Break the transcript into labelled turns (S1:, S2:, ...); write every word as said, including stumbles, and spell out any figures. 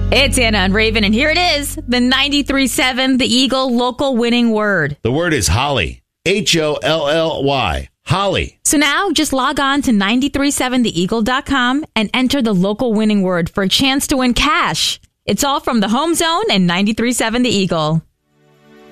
S1: It's Anna and Raven, and here it is, the ninety-three point seven, the Eagle local winning word.
S2: The word is holly. H O L L Y. Holly.
S1: So now just log on to nine three seven the eagle dot com and enter the local winning word for a chance to win cash. It's all from the Home Zone and ninety-three point seven The Eagle.